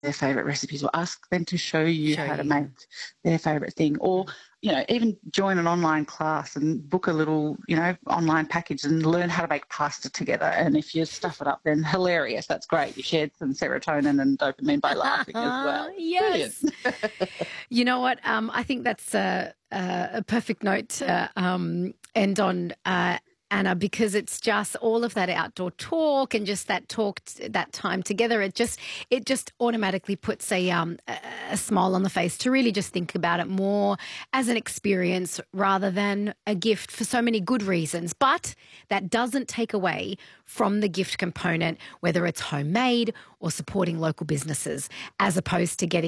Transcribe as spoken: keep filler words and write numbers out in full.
their favourite recipes, or ask them to show you Show how to you. make their favourite thing, or you know, even join an online class and book a little, you know, online package and learn how to make pasta together. And if you stuff it up, then hilarious. That's great. You shared some serotonin and dopamine by laughing as well. Brilliant. Yes. You know what? Um, I think that's a, a, a perfect note to um, end on, uh, Anna, because it's just all of that outdoor talk and just that talk, that time together. It just, it just automatically puts a, um, a, a smile on the face to really just think about it more as an experience rather than a gift for so many good reasons. But that doesn't take away from the gift component, whether it's homemade or supporting local businesses, as opposed to getting